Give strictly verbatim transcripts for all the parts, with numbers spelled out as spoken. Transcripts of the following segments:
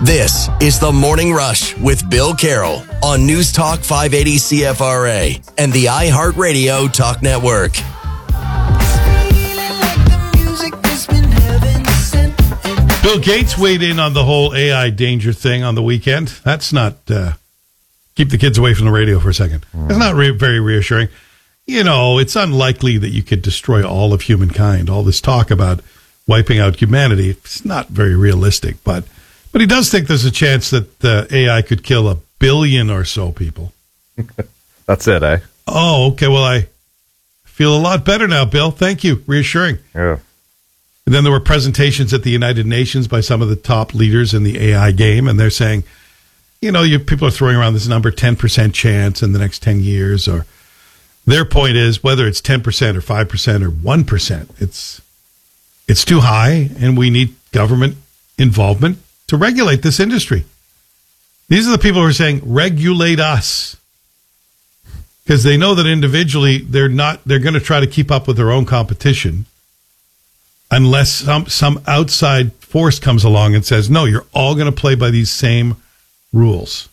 This is The Morning Rush with Bill Carroll on News Talk five eighty C F R A and the iHeartRadio Talk Network. Bill Gates weighed in on the whole A I danger thing on the weekend. That's not, uh, keep the kids away from the radio for a second. It's not re- very reassuring. You know, it's unlikely that you could destroy all of humankind. All this talk about wiping out humanity, it's not very realistic, but But he does think there's a chance that the A I could kill a billion or so people. That's it, eh? Oh, okay. Well, I feel a lot better now, Bill. Thank you. Reassuring. Yeah. And then there were presentations at the United Nations by some of the top leaders in the A I game, and they're saying, you know, you people are throwing around this number, ten percent chance in the next ten years. Or their point is, whether it's ten percent or five percent or one percent, it's it's too high, and we need government involvement to regulate this industry. These are the people who are saying, regulate us. Because they know that individually they're not, they're going to try to keep up with their own competition unless some, some outside force comes along and says, no, you're all going to play by these same rules.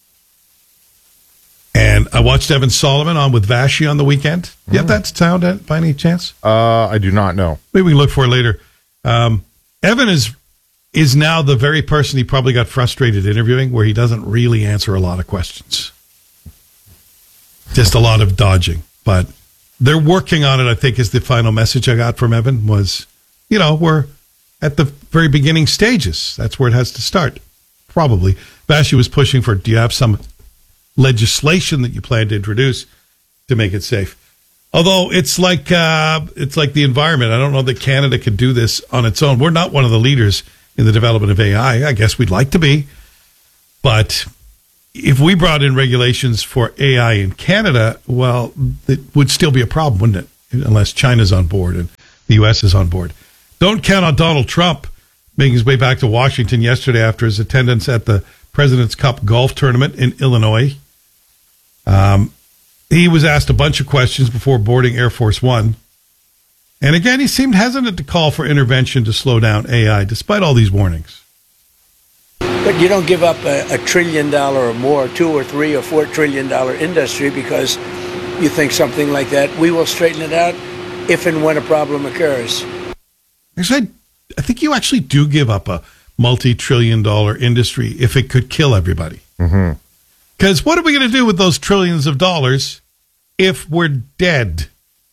And I watched Evan Solomon on with Vashi on the weekend. You mm. have that sound by any chance? Uh, I do not know. Maybe we can look for it later. Um, Evan is is now the very person he probably got frustrated interviewing, where he doesn't really answer a lot of questions. Just a lot of dodging. But they're working on it, I think, is the final message I got from Evan was, you know, we're at the very beginning stages. That's where it has to start, probably. Vashi was pushing for, do you have some legislation that you plan to introduce to make it safe? Although it's like uh, it's like the environment. I don't know that Canada could do this on its own. We're not one of the leaders in the development of A I. I guess we'd like to be. But if we brought in regulations for A I in Canada, well, it would still be a problem, wouldn't it? Unless China's on board and the U S is on board. Don't count on Donald Trump making his way back to Washington yesterday after his attendance at the President's Cup golf tournament in Illinois. Um, he was asked a bunch of questions before boarding Air Force One. And again, he seemed hesitant to call for intervention to slow down A I, despite all these warnings. But you don't give up a, a trillion dollar or more, two or three or four trillion dollar industry because you think something like that. We will straighten it out if and when a problem occurs. Actually, I think you actually do give up a multi-trillion dollar industry if it could kill everybody. Mm-hmm. Because what are we going to do with those trillions of dollars if we're dead?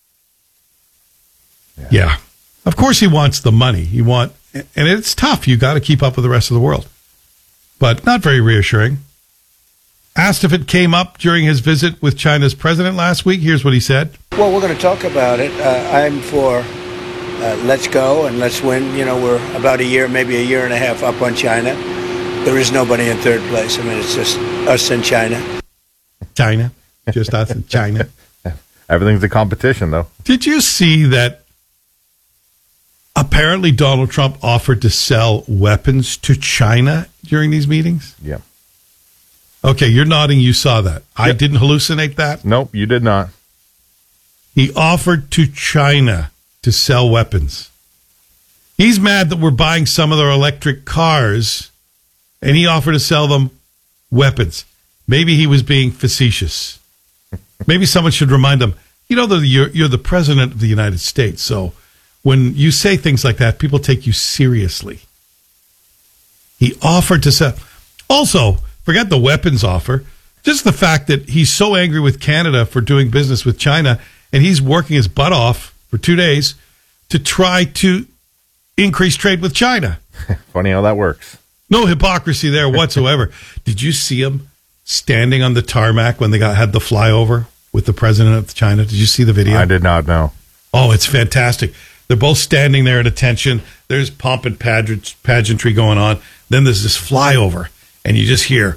Yeah. yeah. Of course he wants the money. You want, and it's tough. You got to keep up with the rest of the world. But not very reassuring. Asked if it came up during his visit with China's president last week. Here's what he said. Well, we're going to talk about it. Uh, I'm for uh, let's go and let's win. You know, we're about a year, maybe a year and a half up on China. There is nobody in third place. I mean, it's just us and China. China. Just us and China. Everything's a competition, though. Did you see that apparently Donald Trump offered to sell weapons to China during these meetings? Yeah. Okay, you're nodding. You saw that. Yep. I didn't hallucinate that? Nope, you did not. He offered to China to sell weapons. He's mad that we're buying some of their electric cars, and he offered to sell them weapons. Maybe he was being facetious. Maybe someone should remind him, you know, that you're, you're the president of the United States, so when you say things like that, people take you seriously. He offered to sell. Also, forget the weapons offer. Just the fact that he's so angry with Canada for doing business with China, and he's working his butt off for two days to try to increase trade with China. Funny how that works. No hypocrisy there whatsoever. Did you see him standing on the tarmac when they got had the flyover with the president of China? Did you see the video? I did not know. Oh, it's fantastic. They're both standing there at attention. There's pomp and pageant, pageantry going on. Then there's this flyover, and you just hear.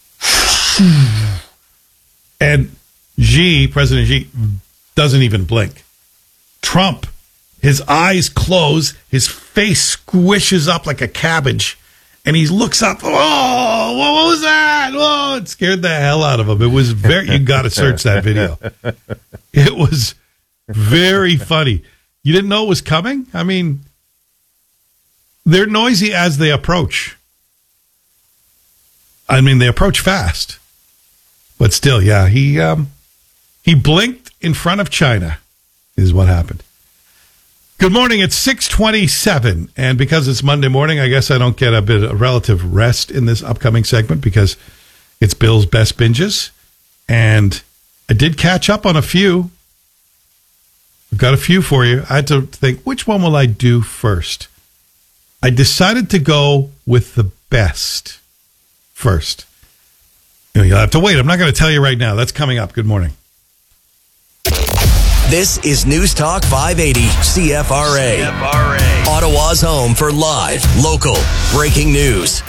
And Xi, President Xi, doesn't even blink. Trump, his eyes close, his face squishes up like a cabbage, and he looks up. Oh, what was that? Oh, it scared the hell out of him. It was very, you got to search that video. It was very funny. You didn't know it was coming? I mean, they're noisy as they approach. I mean, they approach fast. But still, yeah, he um, he blinked in front of China is what happened. Good morning. It's six twenty-seven. And because it's Monday morning, I guess I don't get a bit of relative rest in this upcoming segment because it's Bill's Best Binges. And I did catch up on a few. I've got a few for you. I had to think, which one will I do first? I decided to go with the best first. You know, you'll have to wait. I'm not going to tell you right now. That's coming up. Good morning. This is News Talk five eighty C F R A. C F R A. Ottawa's home for live, local, breaking news.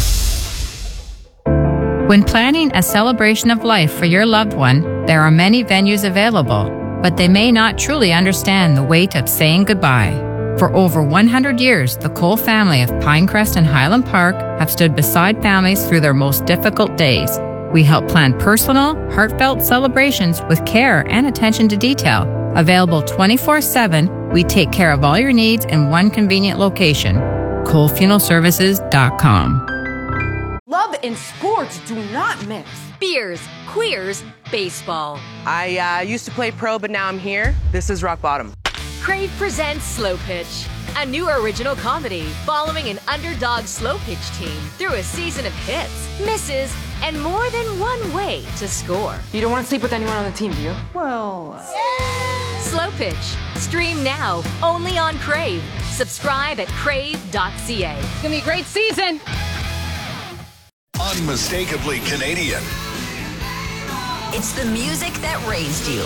When planning a celebration of life for your loved one, there are many venues available, but they may not truly understand the weight of saying goodbye. For over one hundred years, the Cole family of Pinecrest and Highland Park have stood beside families through their most difficult days. We help plan personal, heartfelt celebrations with care and attention to detail. Available twenty-four seven, we take care of all your needs in one convenient location. Cole Funeral Services dot com. Love and sports do not mix. Beers, queers, baseball. I uh, used to play pro, but now I'm here. This is rock bottom. Crave presents Slow Pitch, a new original comedy following an underdog slow pitch team through a season of hits, misses, and more than one way to score. You don't want to sleep with anyone on the team, do you? Well... Slow Pitch. Stream now, only on Crave. Subscribe at crave dot c a. It's gonna be a great season. Unmistakably Canadian. It's the music that raised you.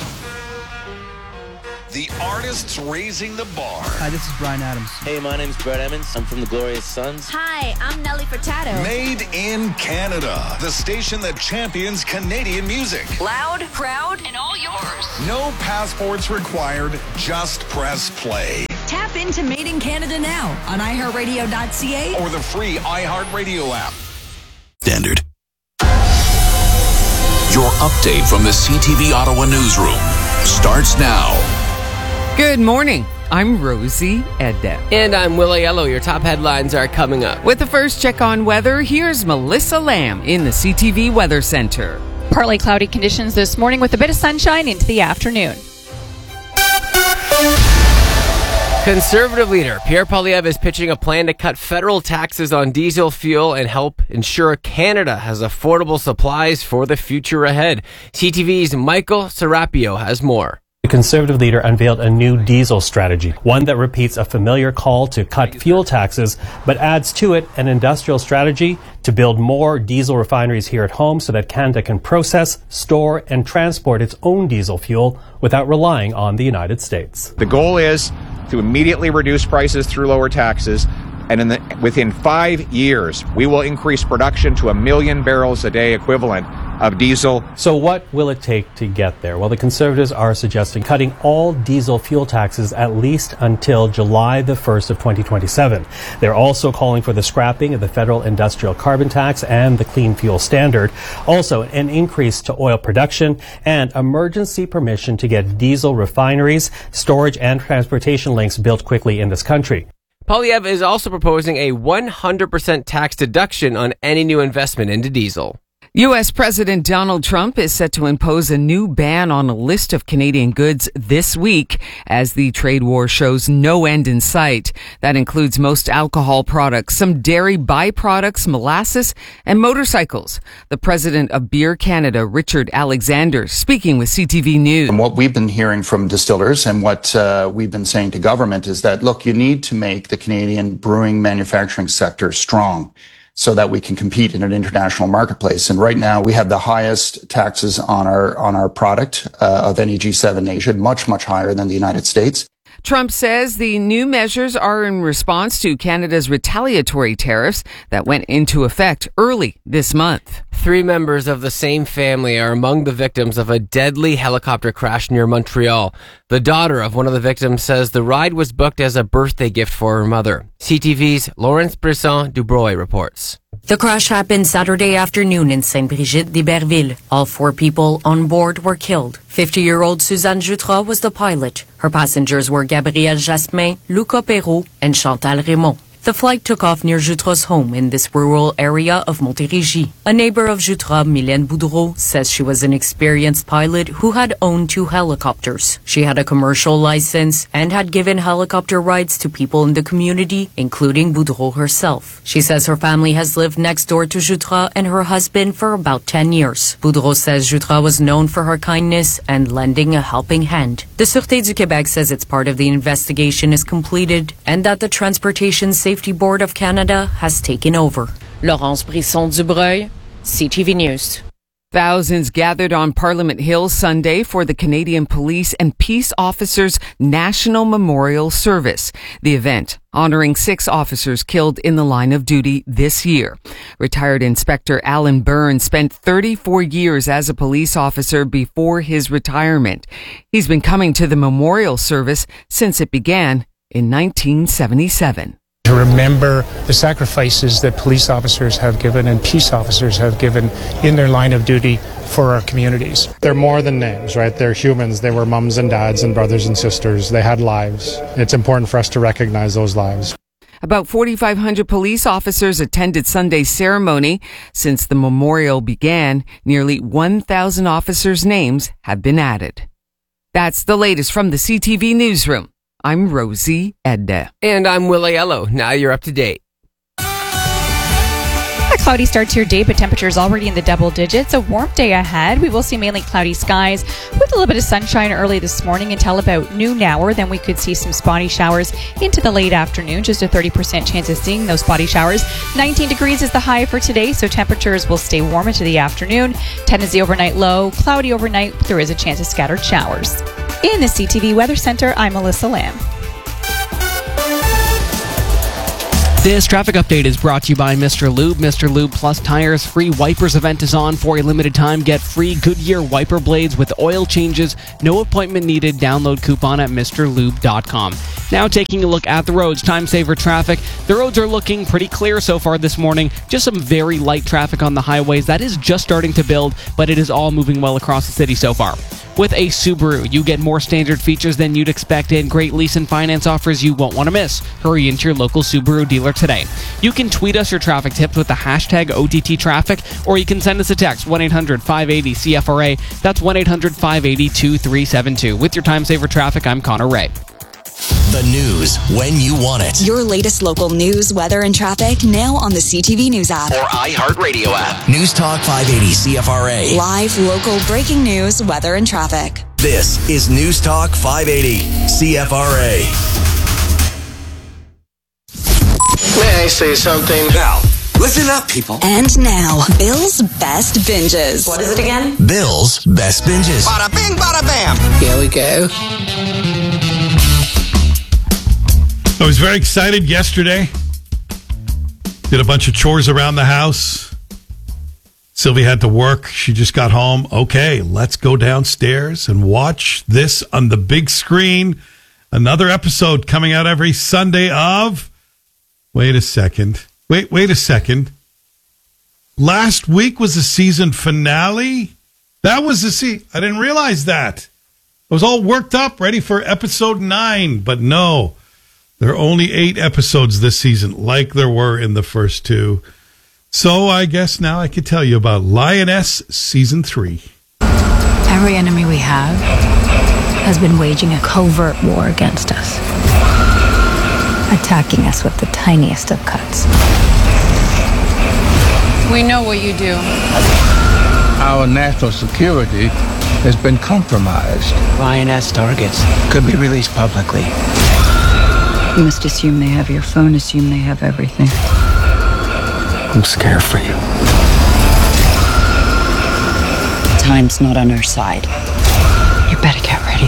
The artists raising the bar. Hi, this is Bryan Adams. Hey, my name's Brett Emmons. I'm from the Glorious Sons. Hi, I'm Nelly Furtado. Made in Canada. The station that champions Canadian music. Loud, proud, and all yours. No passports required. Just press play. Tap into Made in Canada now on i heart radio dot c a or the free iHeartRadio app. Standard. Your update from the C T V Ottawa newsroom starts now. Good morning. I'm Rosie Edda. And I'm Willie Yellow. Your top headlines are coming up. With the first check on weather, here's Melissa Lamb in the C T V Weather Center. Partly cloudy conditions this morning with a bit of sunshine into the afternoon. Conservative leader Pierre Poilievre is pitching a plan to cut federal taxes on diesel fuel and help ensure Canada has affordable supplies for the future ahead. C T V's Michael Serapio has more. The Conservative leader unveiled a new diesel strategy, one that repeats a familiar call to cut fuel taxes, but adds to it an industrial strategy to build more diesel refineries here at home so that Canada can process, store, and transport its own diesel fuel without relying on the United States. The goal is to immediately reduce prices through lower taxes, and in the, within five years, we will increase production to a million barrels a day equivalent of diesel. So what will it take to get there? Well, the Conservatives are suggesting cutting all diesel fuel taxes at least until July the first of twenty twenty-seven. They're also calling for the scrapping of the federal industrial carbon tax and the clean fuel standard. Also, an increase to oil production and emergency permission to get diesel refineries, storage, and transportation links built quickly in this country. Poilievre is also proposing a one hundred percent tax deduction on any new investment into diesel. U S. President Donald Trump is set to impose a new ban on a list of Canadian goods this week as the trade war shows no end in sight. That includes most alcohol products, some dairy byproducts, molasses, and motorcycles. The president of Beer Canada, Richard Alexander, speaking with C T V News. And what we've been hearing from distillers and what uh, we've been saying to government is that, look, you need to make the Canadian brewing manufacturing sector strong so that we can compete in an international marketplace. And right now we have the highest taxes on our on our product uh, of any G seven nation, much, much higher than the United States. Trump says the new measures are in response to Canada's retaliatory tariffs that went into effect early this month. Three members of the same family are among the victims of a deadly helicopter crash near Montreal. The daughter of one of the victims says the ride was booked as a birthday gift for her mother. C T V's Lawrence Brisson-Dubroy reports. The crash happened Saturday afternoon in Sainte-Brigitte-d'Iberville. All four people on board were killed. fifty-year-old Suzanne Jutras was the pilot. Her passengers were Gabrielle Jasmin, Luca Perrault, and Chantal Raymond. The flight took off near Jutra's home in this rural area of Montérégie. A neighbor of Jutra, Mylène Boudreau, says she was an experienced pilot who had owned two helicopters. She had a commercial license and had given helicopter rides to people in the community, including Boudreau herself. She says her family has lived next door to Jutra and her husband for about ten years. Boudreau says Jutra was known for her kindness and lending a helping hand. The Sûreté du Québec says its part of the investigation is completed and that the Transportation Safety Board of Canada has taken over. Laurence Brisson-Dubreuil, C T V News. Thousands gathered on Parliament Hill Sunday for the Canadian Police and Peace Officers National Memorial Service. The event honoring six officers killed in the line of duty this year. Retired Inspector Alan Byrne spent thirty-four years as a police officer before his retirement. He's been coming to the memorial service since it began in nineteen seventy-seven. To remember the sacrifices that police officers have given and peace officers have given in their line of duty for our communities. They're more than names, right? They're humans. They were mums and dads and brothers and sisters. They had lives. It's important for us to recognize those lives. About forty-five hundred police officers attended Sunday's ceremony. Since the memorial began, nearly one thousand officers' names have been added. That's the latest from the C T V Newsroom. I'm Rosie Edda. And I'm Williello. Now you're up to date. A cloudy start to your day, but temperatures already in the double digits. A warm day ahead. We will see mainly cloudy skies with a little bit of sunshine early this morning until about noon hour. Then we could see some spotty showers into the late afternoon. Just a thirty percent chance of seeing those spotty showers. nineteen degrees is the high for today, so temperatures will stay warm into the afternoon. ten is the overnight low. Cloudy overnight. There is a chance of scattered showers. In the C T V Weather Center, I'm Melissa Lamb. This traffic update is brought to you by Mister Lube. Mister Lube Plus Tires free wipers event is on for a limited time. Get free Goodyear wiper blades with oil changes. No appointment needed. Download coupon at Mr Lube dot com. Now taking a look at the roads. Time saver traffic. The roads are looking pretty clear so far this morning. Just some very light traffic on the highways. That is just starting to build, but it is all moving well across the city so far. With a Subaru, you get more standard features than you'd expect and great lease and finance offers you won't want to miss. Hurry into your local Subaru dealer today. You can tweet us your traffic tips with the hashtag O T T traffic, or you can send us a text, one eight hundred five eight zero C F R A. That's one eight hundred five eight zero two three seven two. With your time saver traffic, I'm Connor Ray. The news when you want it. Your latest local news, weather, and traffic now on the C T V News app. Or iHeartRadio app. News Talk five eighty C F R A. Live, local, breaking news, weather, and traffic. This is News Talk five eighty C F R A. May I say something? Now, listen up, people. And now, Bill's Best Binges. What is it again? Bill's Best Binges. Bada bing, bada bam. Here we go. I was very excited yesterday. Did a bunch of chores around the house. Sylvie had to work. She just got home. Okay, let's go downstairs and watch this on the big screen. Another episode coming out every Sunday of... Wait a second. Wait, wait a second. Last week was the season finale? That was the se- I didn't realize that. I was all worked up, ready for episode nine, but no. There are only eight episodes this season, like there were in the first two. So I guess now I could tell you about Lioness Season three. Every enemy we have has been waging a covert war against us, attacking us with the tiniest of cuts. We know what you do. Our national security has been compromised. Lioness targets could be released publicly. You must assume they have your phone, assume they have everything. I'm scared for you. Time's not on our side. You better get ready.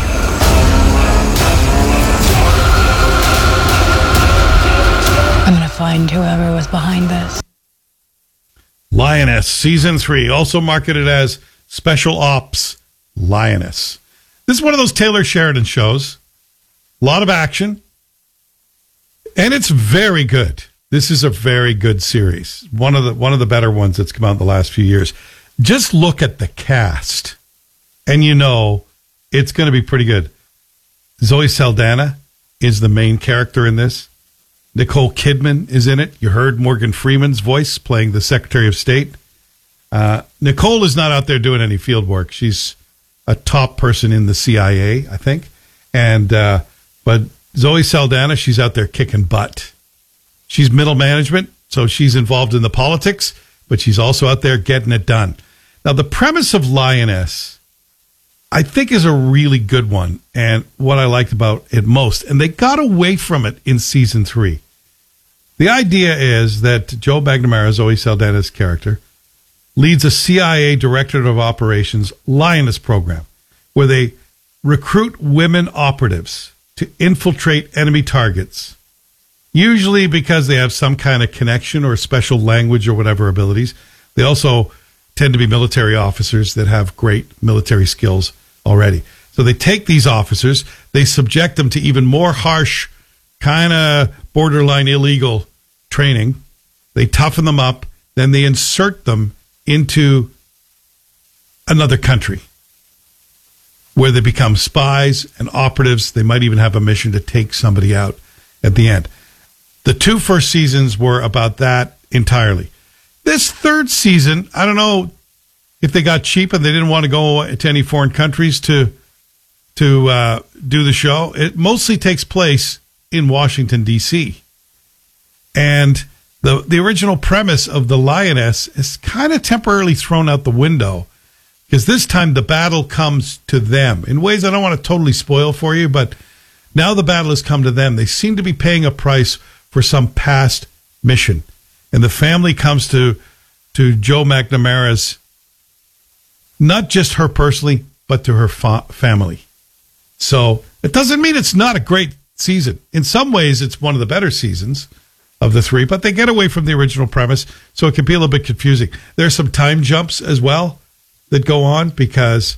I'm gonna find whoever was behind this. Lioness Season three, also marketed as Special Ops Lioness. This is one of those Taylor Sheridan shows. A lot of action. And it's very good. This is a very good series. One of the one of the better ones that's come out in the last few years. Just look at the cast, and you know it's going to be pretty good. Zoe Saldana is the main character in this. Nicole Kidman is in it. You heard Morgan Freeman's voice playing the Secretary of State. Uh, Nicole is not out there doing any field work. She's a top person in the C I A, I think. And uh, but Zoe Saldana, she's out there kicking butt. She's middle management, so she's involved in the politics, but she's also out there getting it done. Now, the premise of Lioness, I think, is a really good one, and what I liked about it most. And they got away from it in season three. The idea is that Joe McNamara, Zoe Saldana's character, leads a C I A Directorate of Operations Lioness program, where they recruit women operatives to infiltrate enemy targets, usually because they have some kind of connection or special language or whatever abilities. They also tend to be military officers that have great military skills already. So they take these officers, they subject them to even more harsh, kind of borderline illegal training. They toughen them up, then they insert them into another country where they become spies and operatives. They might even have a mission to take somebody out at the end. The two first seasons were about that entirely. This third season, I don't know if they got cheap and they didn't want to go to any foreign countries to to uh, do the show. It mostly takes place in Washington, D C And the the original premise of the Lioness is kind of temporarily thrown out the window, because this time the battle comes to them in ways I don't want to totally spoil for you, but now the battle has come to them. They seem to be paying a price for some past mission. And the family comes to to Joe McNamara's, not just her personally, but to her fa- family. So it doesn't mean it's not a great season. In some ways, it's one of the better seasons of the three, but they get away from the original premise, so it can be a little bit confusing. There's some time jumps as well that go on because,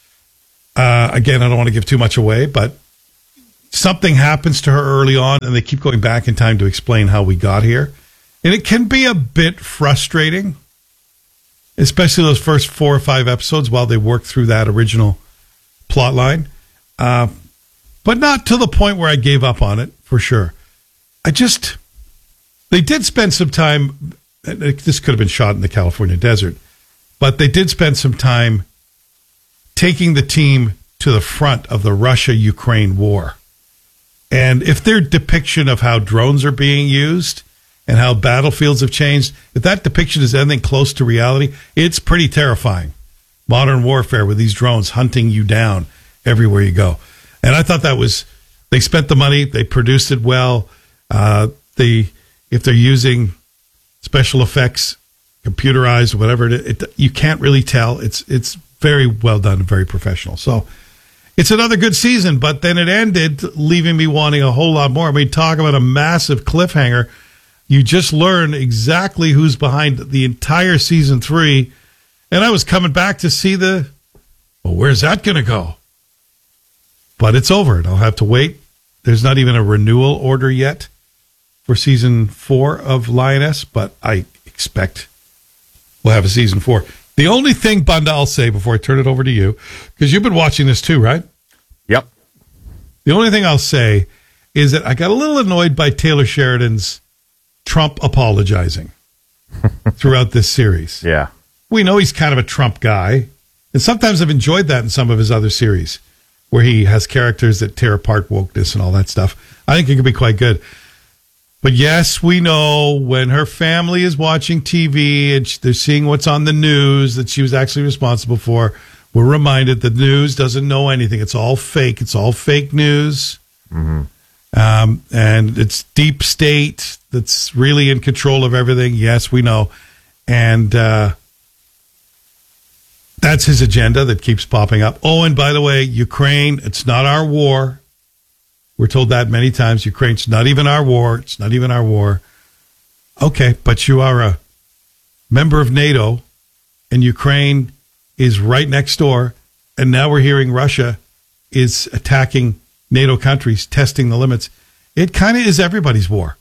uh, again, I don't want to give too much away, but something happens to her early on, and they keep going back in time to explain how we got here. And it can be a bit frustrating, especially those first four or five episodes while they work through that original plot line. Uh, but not to the point where I gave up on it, for sure. I just, they did spend some time, this could have been shot in the California desert, but they did spend some time taking the team to the front of the Russia-Ukraine war. And if their depiction of how drones are being used and how battlefields have changed, if that depiction is anything close to reality, it's pretty terrifying. Modern warfare with these drones hunting you down everywhere you go. And I thought that was, they spent the money, they produced it well. Uh, they, if they're using special effects, computerized, whatever it is, it, you can't really tell. It's it's very well done and very professional. So it's another good season, but then it ended leaving me wanting a whole lot more. I mean, talk about a massive cliffhanger. You just learn exactly who's behind the entire season three. And I was coming back to see the, well, where's that going to go? But it's over. And I'll have to wait. There's not even a renewal order yet for season four of Lioness, but I expect we'll have a season four. The only thing, Bunda, I'll say before I turn it over to you, because you've been watching this too, right? Yep. The only thing I'll say is that I got a little annoyed by Taylor Sheridan's Trump apologizing throughout this series. Yeah. We know he's kind of a Trump guy, and sometimes I've enjoyed that in some of his other series where he has characters that tear apart wokeness and all that stuff. I think it can be quite good. But yes, we know when her family is watching T V and they're seeing what's on the news that she was actually responsible for, we're reminded the news doesn't know anything. It's all fake. It's all fake news. Mm-hmm. Um, and it's deep state that's really in control of everything. Yes, we know. And uh, that's his agenda that keeps popping up. Oh, and by the way, Ukraine, it's not our war. We're told that many times. Ukraine's not even our war. It's not even our war. Okay, but you are a member of NATO, and Ukraine is right next door, and now we're hearing Russia is attacking NATO countries, testing the limits. It kind of is everybody's war.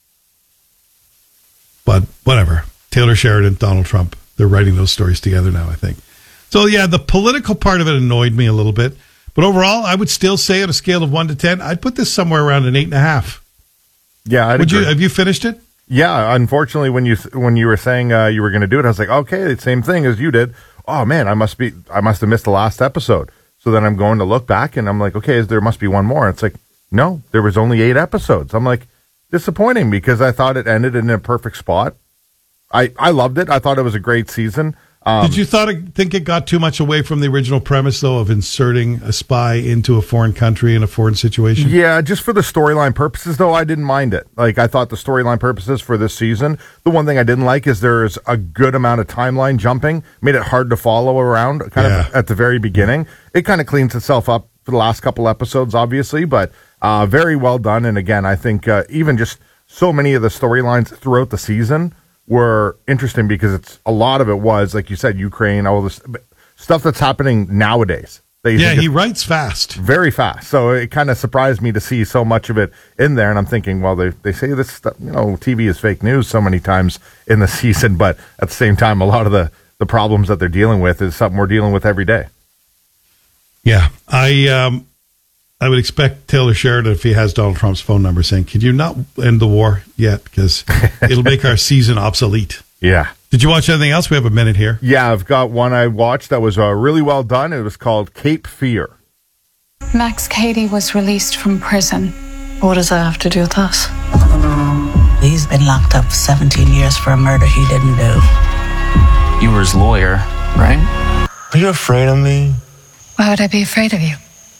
But whatever. Taylor Sheridan, Donald Trump, they're writing those stories together now, I think. So, yeah, the political part of it annoyed me a little bit. But overall, I would still say on a scale of one to ten, I'd put this somewhere around an eight and a half. Yeah, I'd Would agree. you have you finished it? Yeah, unfortunately, when you when you were saying uh, you were going to do it, I was like, okay, same thing as you did. Oh man, I must be I must have missed the last episode. So then I'm going to look back, and I'm like, okay, there must be one more. It's like, no, there was only eight episodes. I'm like, disappointing because I thought it ended in a perfect spot. I I loved it. I thought it was a great season. Um, Did you thought it, think it got too much away from the original premise, though, of inserting a spy into a foreign country in a foreign situation? Yeah, just for the storyline purposes, though, I didn't mind it. Like, I thought the storyline purposes for this season, the one thing I didn't like is there's a good amount of timeline jumping, made it hard to follow around kind Yeah. of at the very beginning. It kind of cleans itself up for the last couple episodes, obviously, but uh, very well done. And again, I think uh, even just so many of the storylines throughout the season were interesting because it's a lot of it was, like you said, Ukraine, all this stuff that's happening nowadays. They, Yeah, they he writes fast. very fast. So it kind of surprised me to see so much of it in there. And I'm thinking, well, they, they say this stuff, you know, T V is fake news so many times in the season, but at the same time, a lot of the, the problems that they're dealing with is something we're dealing with every day. Yeah, I um, I would expect Taylor Sheridan, if he has Donald Trump's phone number, saying, "Could you not end the war yet? Because it'll make our season obsolete." Yeah. Did you watch anything else? We have a minute here. Yeah, I've got one I watched that was uh, really well done. It was called Cape Fear. Max Cady was released from prison. What does that have to do with us? He's been locked up for seventeen years for a murder he didn't do. You were his lawyer, right? Are you afraid of me? Why would I be afraid of you?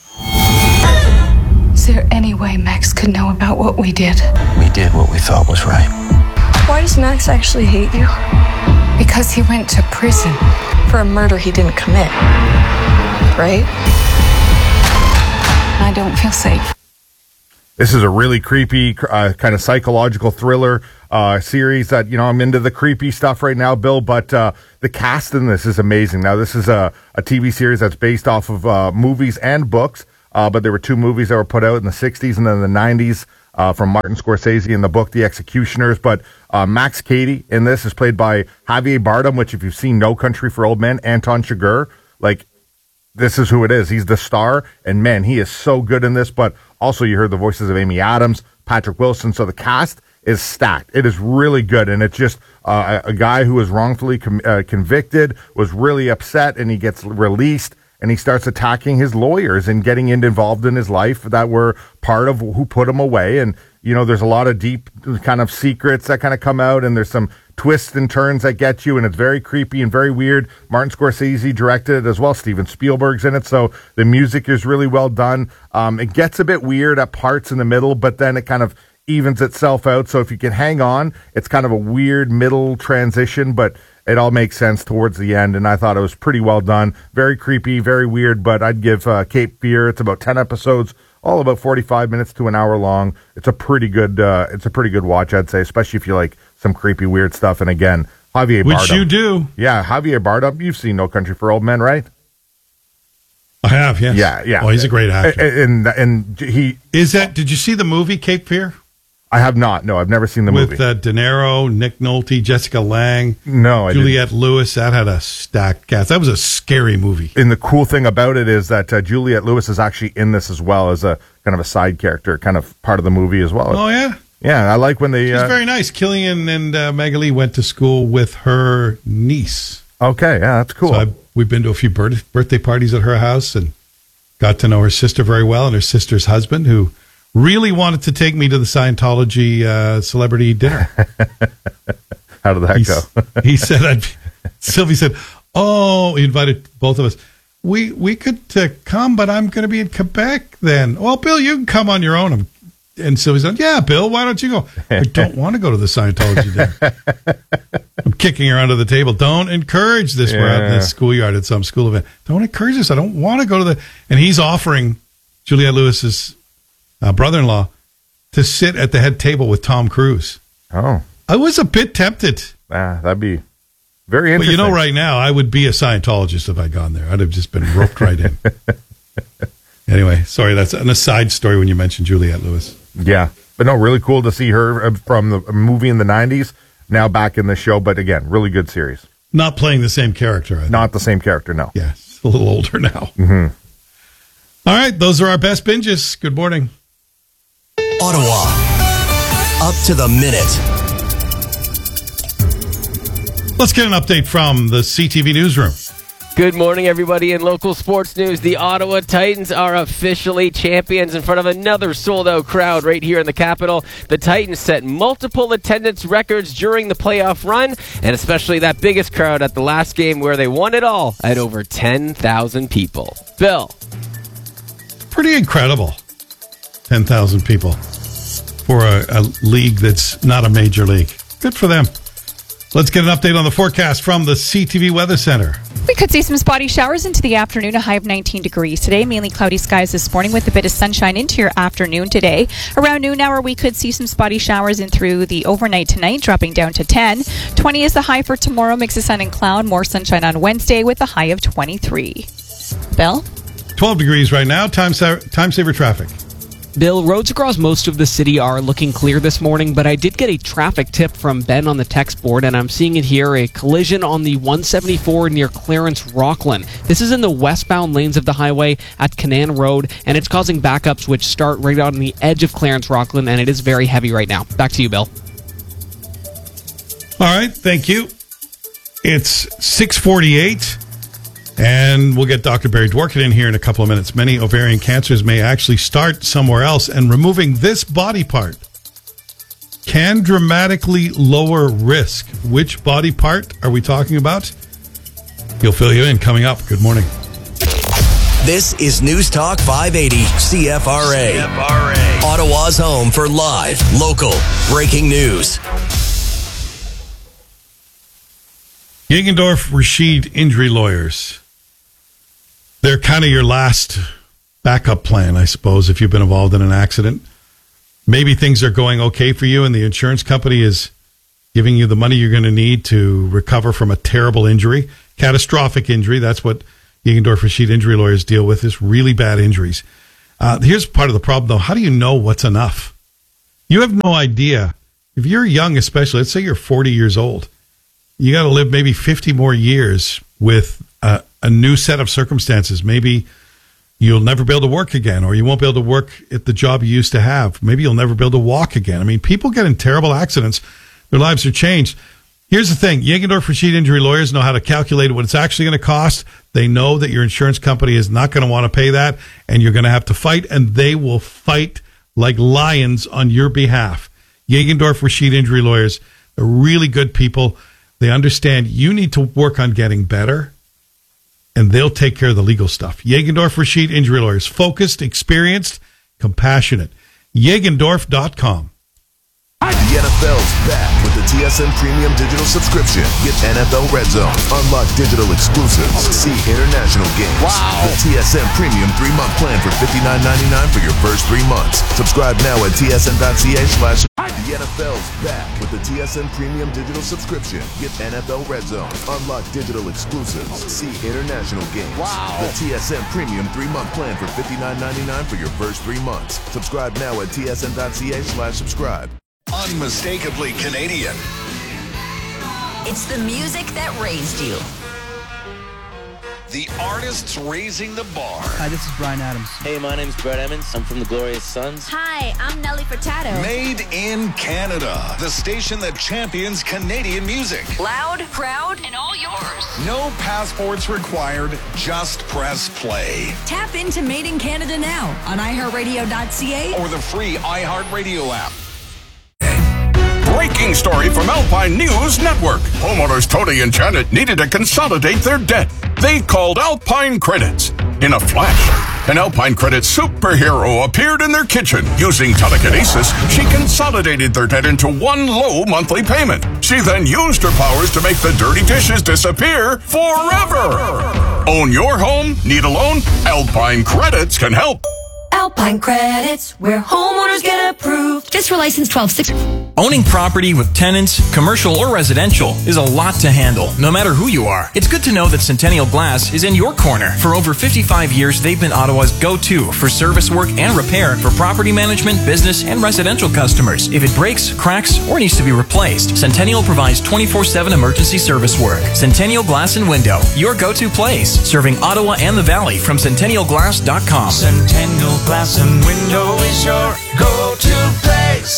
Is there any way Max could know about what we did? We did what we thought was right. Why does Max actually hate you? Because he went to prison for a murder he didn't commit. Right? I don't feel safe. This is a really creepy, uh, kind of psychological thriller uh, series that, you know, I'm into the creepy stuff right now, Bill, but uh, the cast in this is amazing. Now, this is a, a T V series that's based off of uh, movies and books, uh, but there were two movies that were put out in the sixties and then the nineties uh, from Martin Scorsese in the book, The Executioners. But uh, Max Cady in this is played by Javier Bardem, which if you've seen No Country for Old Men, Anton Chigurh, like, this is who it is. He's the star, and man, he is so good in this. But also, you heard the voices of Amy Adams, Patrick Wilson. So the cast is stacked. It is really good, and it's just uh, a, a guy who was wrongfully com- uh, convicted, was really upset, and he gets released, and he starts attacking his lawyers and getting involved in his life that were part of who put him away. And you know, there's a lot of deep kind of secrets that kind of come out, and there's some twists and turns that get you, and it's very creepy and very weird. Martin Scorsese directed it as well. Steven Spielberg's in it, so the music is really well done. Um, it gets a bit weird at parts in the middle, but then it kind of evens itself out. So if you can hang on, it's kind of a weird middle transition, but it all makes sense towards the end, and I thought it was pretty well done. Very creepy, very weird, but I'd give uh, Cape Fear, it's about ten episodes, all about forty-five minutes to an hour long. It's a pretty good uh, it's a pretty good watch, I'd say, especially if you like some creepy, weird stuff. And again, Javier Which Bardem. you do. Yeah, Javier Bardem. You've seen No Country for Old Men, right? I have, yes. Yeah, yeah. Oh, he's a great actor. And, and he... Is that, did you see the movie Cape Fear? I have not. No, I've never seen the With, movie. With uh, De Niro, Nick Nolte, Jessica Lange, no, I Juliette didn't. Lewis. That had a stacked cast. That was a scary movie. And the cool thing about it is that uh, Juliette Lewis is actually in this as well as a kind of a side character, kind of part of the movie as well. Oh, yeah? Yeah, I like when they... She's uh, very nice. Killian and uh, Magali went to school with her niece. Okay, yeah, that's cool. So I, we've been to a few birth, birthday parties at her house and got to know her sister very well and her sister's husband, who really wanted to take me to the Scientology uh, celebrity dinner. How did that He's, go? he said, I'd, Sylvie said, oh, he invited both of us. We we could uh, come, but I'm going to be in Quebec then. Well, Bill, you can come on your own. I'm, and Sylvie said, yeah, Bill, why don't you go? I don't want to go to the Scientology dinner. I'm kicking her under the table. Don't encourage this. Yeah. We're out in the schoolyard at some school event. Don't encourage this. I don't want to go to the... And he's offering Juliette Lewis's uh, brother-in-law to sit at the head table with Tom Cruise. Oh. I was a bit tempted. Ah, that'd be very interesting. But you know, right now, I would be a Scientologist if I'd gone there. I'd have just been roped right in. Anyway, sorry, that's an aside story when you mentioned Juliette Lewis. Yeah, but no, really cool to see her from the movie in the nineties, now back in the show. But again, really good series. Not playing the same character. I think. Not the same character, no. Yeah, she's a little older now. Mm-hmm. All right, those are our best binges. Good morning. Ottawa. up to the minute. Let's get an update from the C T V newsroom. Good morning, everybody. In local sports news, the Ottawa Titans are officially champions in front of another sold-out crowd right here in the capital. The Titans set multiple attendance records during the playoff run, and especially that biggest crowd at the last game where they won it all at over ten thousand people. Bill. Pretty incredible. ten thousand people for a, a league that's not a major league. Good for them. Let's get an update on the forecast from the C T V Weather Center. We could see some spotty showers into the afternoon, a high of nineteen degrees today. Mainly cloudy skies this morning with a bit of sunshine into your afternoon today. Around noon hour, we could see some spotty showers in through the overnight tonight, dropping down to ten. twenty is the high for tomorrow. Mix of sun and cloud. More sunshine on Wednesday with a high of twenty-three. Bill? twelve degrees right now. Time, sa- time saver traffic. Bill, roads across most of the city are looking clear this morning, but I did get a traffic tip from Ben on the text board, and I'm seeing it here, a collision on the one seventy-four near Clarence Rockland. This is in the westbound lanes of the highway at Canaan Road, and it's causing backups which start right on the edge of Clarence Rockland, and it is very heavy right now. Back to you, Bill. All right, thank you. It's six forty-eight. And we'll get Doctor Barry Dworkin in here in a couple of minutes. Many ovarian cancers may actually start somewhere else, and removing this body part can dramatically lower risk. Which body part are we talking about? He'll fill you in coming up. Good morning. This is News Talk five eighty C F R A. C F R A. Ottawa's home for live, local, breaking news. Jägendorf Rashid Injury Lawyers. They're kind of your last backup plan, I suppose, if you've been involved in an accident. Maybe things are going okay for you and the insurance company is giving you the money you're going to need to recover from a terrible injury, catastrophic injury. That's what Jägendorf Rashid Injury Lawyers deal with, is really bad injuries. Uh, here's part of the problem, though. How do you know what's enough? You have no idea. If you're young, especially, let's say you're forty years old, you got to live maybe fifty more years with a, a new set of circumstances. Maybe you'll never be able to work again, or you won't be able to work at the job you used to have. Maybe you'll never be able to walk again. I mean, people get in terrible accidents. Their lives are changed. Here's the thing. Jägendorf Rashid Injury Lawyers know how to calculate what it's actually going to cost. They know that your insurance company is not going to want to pay that, and you're going to have to fight, and they will fight like lions on your behalf. Jägendorf Rashid Injury Lawyers are really good people. They understand you need to work on getting better, and they'll take care of the legal stuff. Jägendorf Rashid Injury Lawyers. Focused, experienced, compassionate. Jägendorf dot com. The N F L's back with the T S N Premium Digital Subscription. Get N F L Red Zone, unlock digital exclusives, see international games. Wow. The T S N Premium three-month plan for fifty-nine ninety-nine for your first three months. Subscribe now at T S N dot C A slash. The N F L's back with the T S N Premium Digital Subscription. Get N F L Red Zone, unlock digital exclusives, see international games. Wow. The T S N Premium three-month plan for fifty-nine ninety-nine for your first three months. Subscribe now at T S N dot C A slash subscribe. Unmistakably Canadian. It's the music that raised you. The artists raising the bar. Hi, this is Bryan Adams. Hey, my name's Brett Emmons. I'm from the Glorious Sons. Hi, I'm Nelly Furtado. Made in Canada. The station that champions Canadian music. Loud, proud, and all yours. No passports required. Just press play. Tap into Made in Canada now on i heart radio dot c a or the free iHeartRadio app. Breaking story from Alpine News Network. Homeowners Tony and Janet needed to consolidate their debt. They called Alpine Credits. In a flash, an Alpine Credits superhero appeared in their kitchen. Using telekinesis, she consolidated their debt into one low monthly payment. She then used her powers to make the dirty dishes disappear forever. Own your home? Need a loan? Alpine Credits can help. Alpine Credits, where homeowners get approved. Just for license twelve six. Owning property with tenants, commercial or residential, is a lot to handle, no matter who you are. It's good to know that Centennial Glass is in your corner. For over fifty-five years, they've been Ottawa's go-to for service work and repair for property management, business, and residential customers. If it breaks, cracks, or needs to be replaced, Centennial provides twenty-four seven emergency service work. Centennial Glass and Window, your go-to place, serving Ottawa and the Valley from centennial glass dot com. Centennial Glass and Window is your go-to place.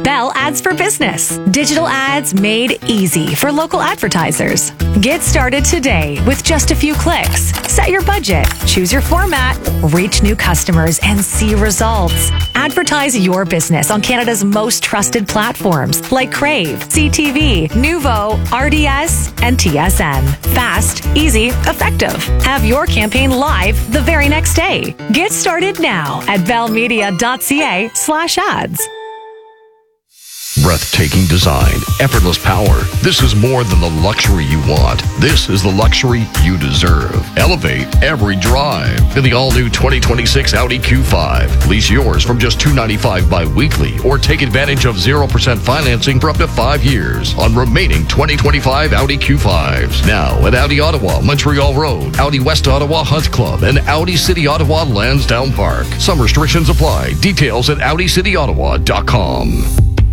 Bell Ads for Business. Digital ads made easy for local advertisers. Get started today with just a few clicks. Set your budget, choose your format, reach new customers, and see results. Advertise your business on Canada's most trusted platforms like Crave, C T V, Nuvo, R D S, and T S N. Fast, easy, effective. Have your campaign live the very next day. Get started now at bellmedia.ca slash ads. Breathtaking design, effortless power. This is more than the luxury you want. This is the luxury you deserve. Elevate every drive in the all-new twenty twenty-six Audi Q five. Lease yours from just two hundred ninety-five dollars bi-weekly or take advantage of zero percent financing for up to five years on remaining twenty twenty-five Audi Q fives. Now at Audi Ottawa, Montreal Road, Audi West Ottawa Hunt Club, and Audi City Ottawa Lansdowne Park. Some restrictions apply. Details at audi city ottawa dot com.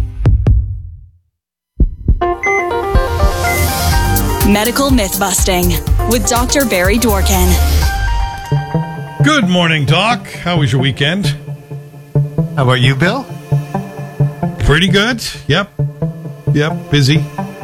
Medical Myth-Busting with Doctor Barry Dworkin. Good morning, Doc. How was your weekend? How about you, Bill? Pretty good. Yep. Yep. Busy.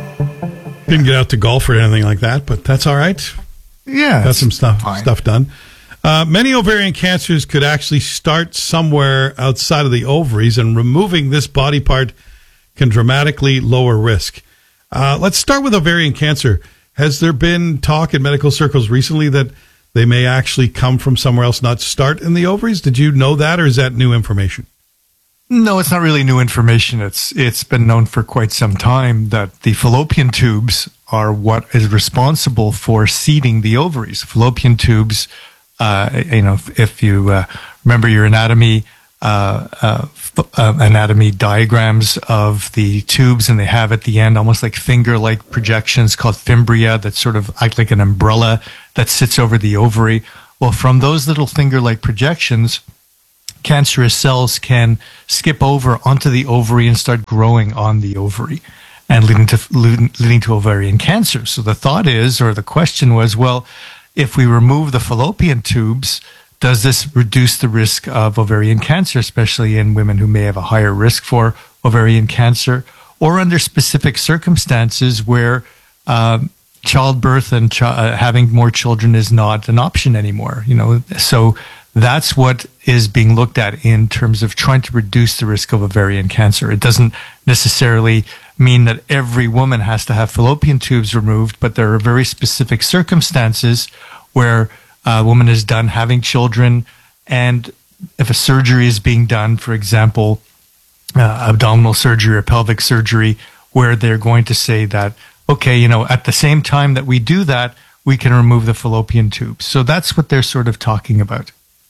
Didn't get out to golf or anything like that, but that's all right. Yeah. Got some stuff fine. stuff done. Uh, many ovarian cancers could actually start somewhere outside of the ovaries, and removing this body part can dramatically lower risk. Uh, let's start with ovarian cancer. Has there been talk in medical circles recently that they may actually come from somewhere else, not start in the ovaries? Did you know that, or is that new information? No, it's not really new information. It's it's been known for quite some time that the fallopian tubes are what is responsible for seeding the ovaries. Fallopian tubes, uh, you know, if, if you uh, remember your anatomy, uh, uh, uh, anatomy diagrams of the tubes, and they have at the end almost like finger-like projections called fimbria that sort of act like an umbrella that sits over the ovary. Well, from those little finger-like projections, cancerous cells can skip over onto the ovary and start growing on the ovary and leading to leading to ovarian cancer. So the thought is, or the question was, well, if we remove the fallopian tubes, does this reduce the risk of ovarian cancer, especially in women who may have a higher risk for ovarian cancer, or under specific circumstances where um, childbirth and ch- uh, having more children is not an option anymore? You know, so that's what is being looked at in terms of trying to reduce the risk of ovarian cancer. It doesn't necessarily mean that every woman has to have fallopian tubes removed, but there are very specific circumstances where a woman is done having children, and if a surgery is being done, for example, uh, abdominal surgery or pelvic surgery, where they're going to say that, okay, you know, at the same time that we do that, we can remove the fallopian tubes. So that's what they're sort of talking about.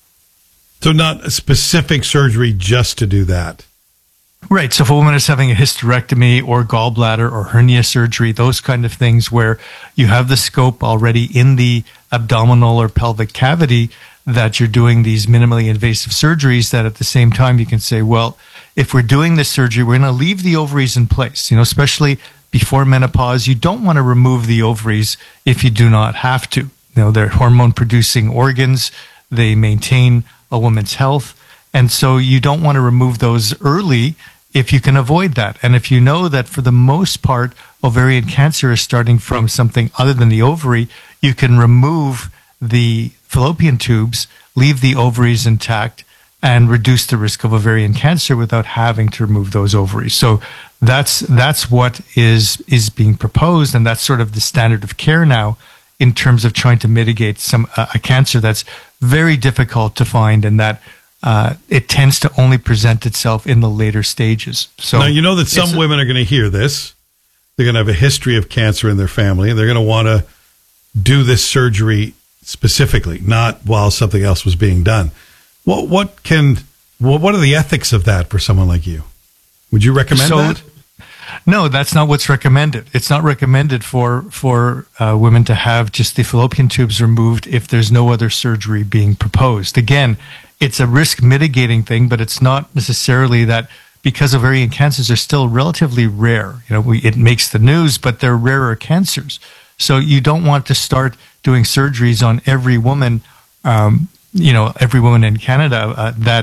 So not a specific surgery just to do that. Right. So if a woman is having a hysterectomy or gallbladder or hernia surgery, those kind of things where you have the scope already in the abdominal or pelvic cavity, that you're doing these minimally invasive surgeries, that at the same time you can say, well, if we're doing this surgery, we're going to leave the ovaries in place, you know, especially before menopause. You don't want to remove the ovaries if you do not have to. You know, they're hormone producing organs. They maintain a woman's health. And so you don't want to remove those early if you can avoid that. And if you know that for the most part, ovarian cancer is starting from something other than the ovary, you can remove the fallopian tubes, leave the ovaries intact, and reduce the risk of ovarian cancer without having to remove those ovaries. So that's that's what is is being proposed, and that's sort of the standard of care now in terms of trying to mitigate some uh, a cancer that's very difficult to find, and that Uh, it tends to only present itself in the later stages. So now, you know that some women are going to hear this. They're going to have a history of cancer in their family, and they're going to want to do this surgery specifically, not while something else was being done. What what can what, what are the ethics of that for someone like you? Would you recommend so, that? No, that's not what's recommended. It's not recommended for for uh, women to have just the fallopian tubes removed if there's no other surgery being proposed. Again, it's a risk mitigating thing, but it's not necessarily that, because ovarian cancers are still relatively rare. You know, we, it makes the news, but they're rarer cancers. So you don't want to start doing surgeries on every woman, um, you know, every woman in Canada uh, that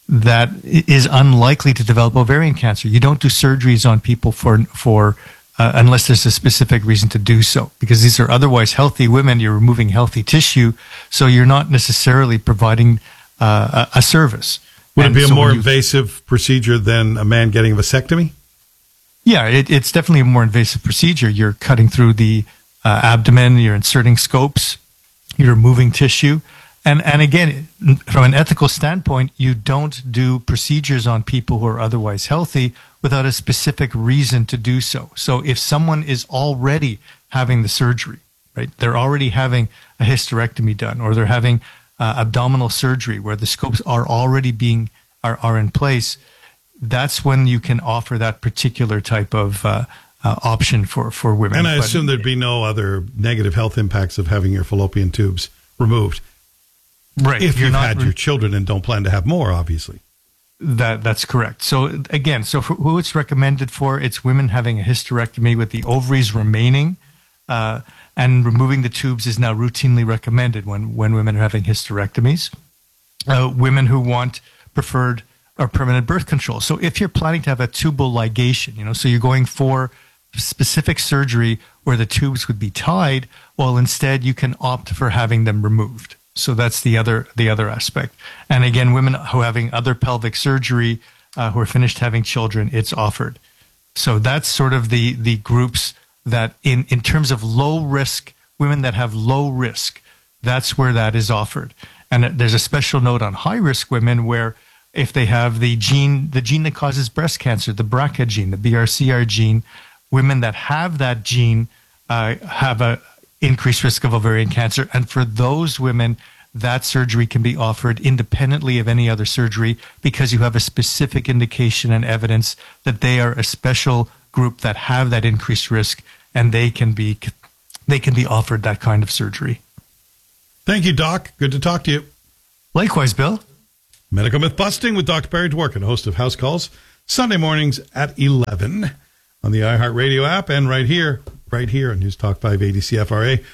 that is unlikely to develop ovarian cancer. You don't do surgeries on people for for uh, unless there's a specific reason to do so, because these are otherwise healthy women. You're removing healthy tissue, so you're not necessarily providing uh, a, a service. Would And it be a so more when you- invasive procedure than a man getting a vasectomy? Yeah, it, it's definitely a more invasive procedure. You're cutting through the uh, abdomen, you're inserting scopes, you're removing tissue. And, and again, from an ethical standpoint, you don't do procedures on people who are otherwise healthy without a specific reason to do so. So if someone is already having the surgery, right, they're already having a hysterectomy done, or they're having uh, abdominal surgery where the scopes are already being, are, are in place, that's when you can offer that particular type of uh, uh, option for, for women. And I But- assume there'd be no other negative health impacts of having your fallopian tubes removed. Right. If You're you've not had re- your children and don't plan to have more, obviously. That that's correct. So again, so for who it's recommended for, it's women having a hysterectomy with the ovaries remaining, uh, and removing the tubes is now routinely recommended when when women are having hysterectomies. Uh, women who want preferred or permanent birth control. So if you're planning to have a tubal ligation, you know, so you're going for specific surgery where the tubes would be tied, well, instead you can opt for having them removed. So that's the other the other aspect. And again, women who are having other pelvic surgery, uh, who are finished having children, it's offered. So that's sort of the the groups that in, in terms of low risk, women that have low risk, that's where that is offered. And there's a special note on high risk women where if they have the gene, the gene that causes breast cancer, the B R C A gene, the B R C A gene, women that have that gene uh, have a increased risk of ovarian cancer. And for those women, that surgery can be offered independently of any other surgery because you have a specific indication and evidence that they are a special group that have that increased risk, and they can be they can be offered that kind of surgery. Thank you, Doc. Good to talk to you. Likewise, Bill. Medical Myth Busting with Doctor Barry Dworkin, host of House Calls, Sunday mornings at eleven on the iHeartRadio app and right here, right here on News Talk five eighty C F R A.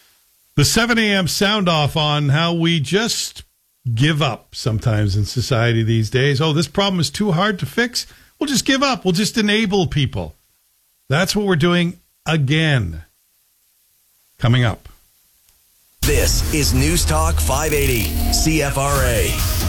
The seven a.m. sound off on how we just give up sometimes in society these days. Oh, this problem is too hard to fix. We'll just give up. We'll just enable people. That's what we're doing again. Coming up. This is News Talk five eighty C F R A.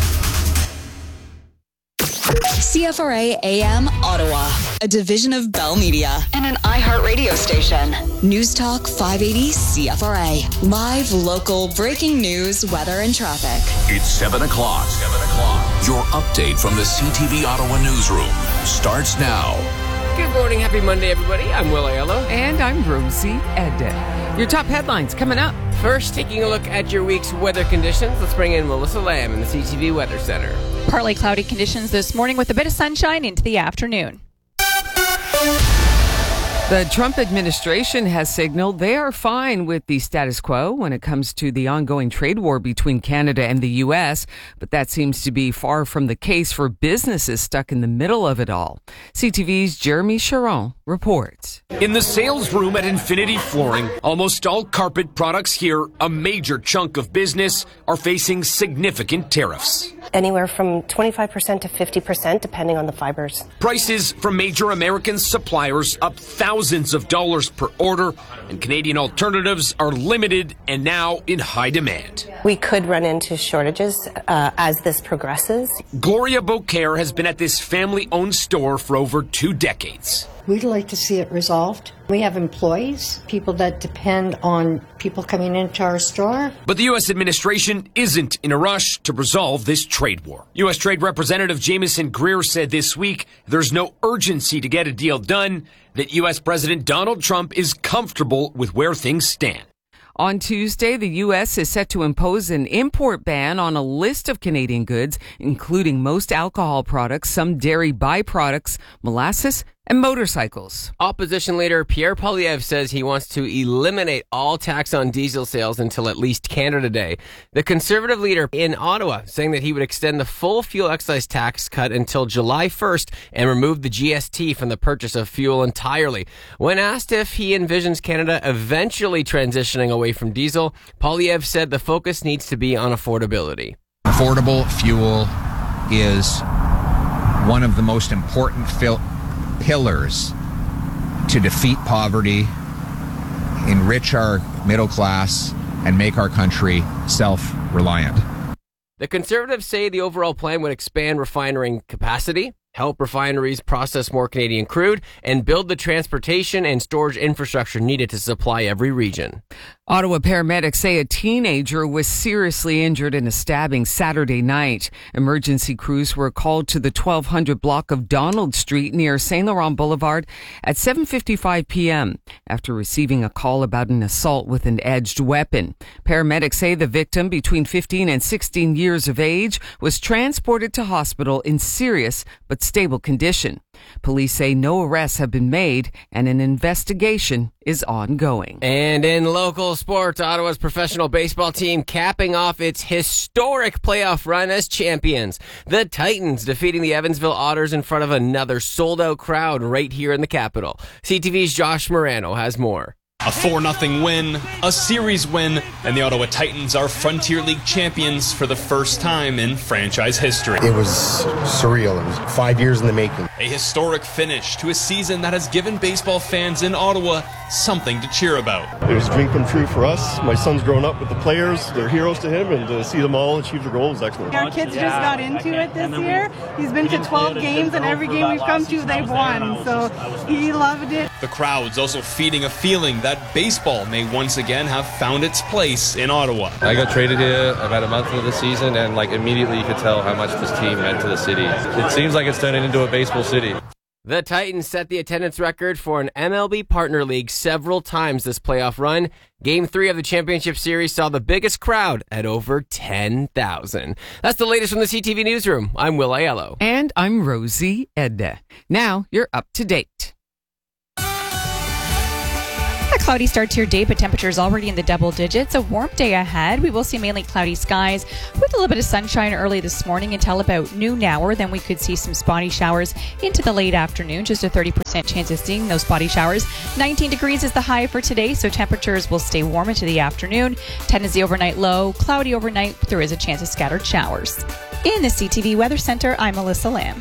C F R A A M Ottawa, a division of Bell Media and an iHeartRadio station. News Talk five eighty C F R A. Live, local, breaking news, weather, and traffic. It's seven o'clock. seven o'clock. Your update from the C T V Ottawa newsroom starts now. Good morning. Happy Monday, everybody. I'm Will Aiello. And I'm Rosie Edda. Your top headlines coming up. First, taking a look at your week's weather conditions, let's bring in Melissa Lamb in the C T V Weather Center. Partly cloudy conditions this morning with a bit of sunshine into the afternoon. The Trump administration has signaled they are fine with the status quo when it comes to the ongoing trade war between Canada and the U S, but that seems to be far from the case for businesses stuck in the middle of it all. C T V's Jeremy Charon reports. In the sales room at Infinity Flooring, almost all carpet products here, a major chunk of business, are facing significant tariffs. Anywhere from twenty-five percent to fifty percent, depending on the fibers. Prices from major American suppliers up thousands of dollars per order, and Canadian alternatives are limited and now in high demand. We could run into shortages uh, as this progresses. Gloria Beaucaire has been at this family-owned store for over two decades. We'd like to see it resolved. We have employees, people that depend on people coming into our store. But the U S administration isn't in a rush to resolve this trade war. U S Trade Representative Jameson Greer said this week there's no urgency to get a deal done, that U S President Donald Trump is comfortable with where things stand. On Tuesday, the U S is set to impose an import ban on a list of Canadian goods, including most alcohol products, some dairy byproducts, molasses, and motorcycles. Opposition leader Pierre Poilievre says he wants to eliminate all tax on diesel sales until at least Canada Day. The Conservative leader in Ottawa saying that he would extend the full fuel excise tax cut until July first and remove the G S T from the purchase of fuel entirely. When asked if he envisions Canada eventually transitioning away from diesel, Poilievre said the focus needs to be on affordability. Affordable fuel is one of the most important fil- pillars to defeat poverty, enrich our middle class, and make our country self-reliant. The Conservatives say the overall plan would expand refinery capacity, help refineries process more Canadian crude, and build the transportation and storage infrastructure needed to supply every region. Ottawa paramedics say a teenager was seriously injured in a stabbing Saturday night. Emergency crews were called to the twelve hundred block of Donald Street near Saint Laurent Boulevard at seven fifty-five p.m. after receiving a call about an assault with an edged weapon. Paramedics say the victim, between fifteen and sixteen years of age, was transported to hospital in serious but stable condition. Police say no arrests have been made and an investigation is ongoing. And in local sports, Ottawa's professional baseball team capping off its historic playoff run as champions. The Titans defeating the Evansville Otters in front of another sold-out crowd right here in the capital. C T V's Josh Morano has more. A four nothing win, a series win, and the Ottawa Titans are Frontier League champions for the first time in franchise history. It was surreal. It was five years in the making. A historic finish to a season that has given baseball fans in Ottawa something to cheer about. It was a dream come true for us. My son's grown up with the players. They're heroes to him, and to see them all achieve their goals is excellent. Our kids just got into it this year. He's been to twelve games, and every game we've come to, they've won. So he loved it. The crowd's also feeding a feeling that baseball may once again have found its place in Ottawa. I got traded here about a month into the season, and like immediately you could tell how much this team meant to the city. It seems like it's turning into a baseball city. The Titans set the attendance record for an M L B partner league several times this playoff run. Game three of the championship series saw the biggest crowd at over ten thousand. That's the latest from the C T V Newsroom. I'm Will Aiello. And I'm Rosie Edda. Now you're up to date. A cloudy start to your day, but temperatures already in the double digits. A warm day ahead. We will see mainly cloudy skies with a little bit of sunshine early this morning until about noon hour. Then we could see some spotty showers into the late afternoon. Just a thirty percent chance of seeing those spotty showers. nineteen degrees is the high for today, so temperatures will stay warm into the afternoon. ten is the overnight low. Cloudy overnight. There is a chance of scattered showers. In the C T V Weather Center, I'm Melissa Lamb.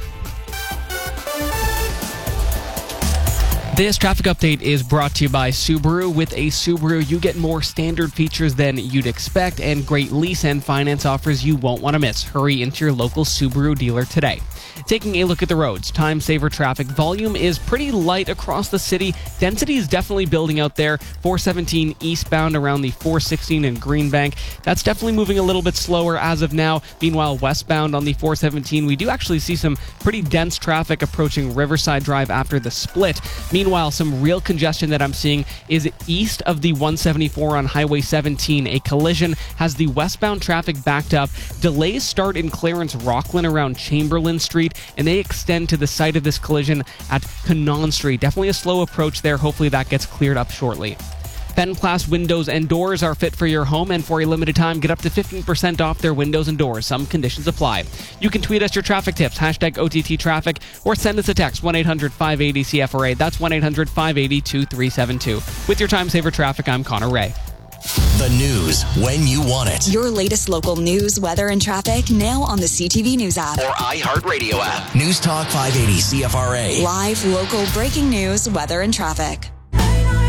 This traffic update is brought to you by Subaru. With a Subaru, you get more standard features than you'd expect and great lease and finance offers you won't want to miss. Hurry into your local Subaru dealer today. Taking a look at the roads, time saver traffic volume is pretty light across the city. Density is definitely building out there. four seventeen eastbound around the four sixteen in Greenbank. That's definitely moving a little bit slower as of now. Meanwhile, westbound on the four seventeen, we do actually see some pretty dense traffic approaching Riverside Drive after the split. Meanwhile, some real congestion that I'm seeing is east of the one seventy-four on Highway seventeen. A collision has the westbound traffic backed up. Delays start in Clarence Rockland around Chamberlain Street, and they extend to the site of this collision at Cannon Street. Definitely a slow approach there. Hopefully that gets cleared up shortly. Fenplast windows and doors are fit for your home, and for a limited time, get up to fifteen percent off their windows and doors. Some conditions apply. You can tweet us your traffic tips, hashtag O T T traffic, or send us a text, one eight hundred five eighty C F R A. That's one eight hundred five eighty two three seven two. With your Time Saver Traffic, I'm Connor Ray. The news when you want it. Your latest local news, weather, and traffic now on the C T V News app or iHeartRadio app. News Talk five eighty C F R A. Live, local, breaking news, weather, and traffic.